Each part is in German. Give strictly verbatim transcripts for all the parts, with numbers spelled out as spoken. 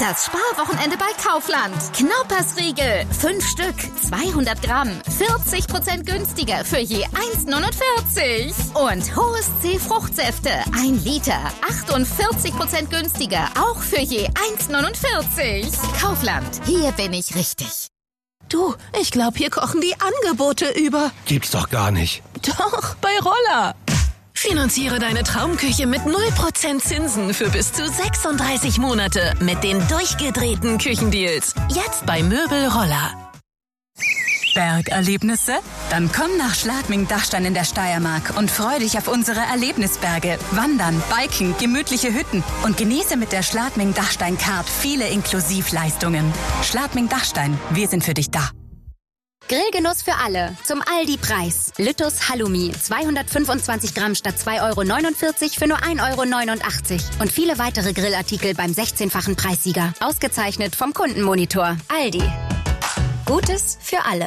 Das Sparwochenende bei Kaufland. Knaupersriegel. Fünf Stück. zweihundert Gramm. vierzig Prozent günstiger für je eins neunundvierzig. Und Hohes C Fruchtsäfte. Ein Liter. achtundvierzig Prozent günstiger. Auch für je eins neunundvierzig. Kaufland. Hier bin ich richtig. Du, ich glaube, hier kochen die Angebote über. Gibt's doch gar nicht. Doch, bei Roller. Finanziere deine Traumküche mit null Prozent Zinsen für bis zu sechsunddreißig Monate mit den durchgedrehten Küchendeals. Jetzt bei Möbel Roller. Bergerlebnisse? Dann komm nach Schladming-Dachstein in der Steiermark und freu dich auf unsere Erlebnisberge. Wandern, Biken, gemütliche Hütten und genieße mit der Schladming-Dachstein-Card viele Inklusivleistungen. Schladming-Dachstein, wir sind für dich da. Grillgenuss für alle. Zum Aldi-Preis. Lüttus Halloumi. zweihundertfünfundzwanzig Gramm statt zwei Euro neunundvierzig für nur ein Euro neunundachtzig. Und viele weitere Grillartikel beim sechzehnfachen Preissieger. Ausgezeichnet vom Kundenmonitor. Aldi. Gutes für alle.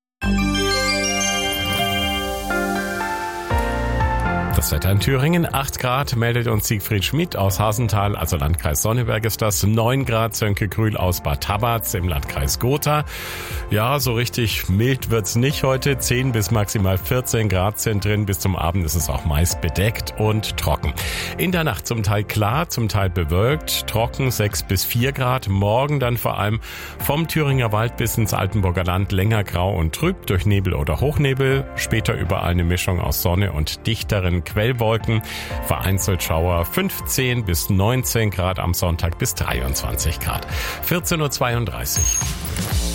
Das Wetter in Thüringen, acht Grad, meldet uns Siegfried Schmidt aus Hasenthal, also Landkreis Sonneberg ist das, neun Grad Sönke Grühl aus Bad Tabatz im Landkreis Gotha. Ja, so richtig mild wird's nicht heute, zehn bis maximal vierzehn Grad sind drin, bis zum Abend ist es auch meist bedeckt und trocken. In der Nacht zum Teil klar, zum Teil bewölkt, trocken sechs bis vier Grad, morgen dann vor allem vom Thüringer Wald bis ins Altenburger Land länger grau und trüb durch Nebel oder Hochnebel, später überall eine Mischung aus Sonne und dichteren Quellwolken, vereinzelt Schauer, fünfzehn bis neunzehn Grad am Sonntag bis dreiundzwanzig Grad. vierzehn Uhr zweiunddreißig.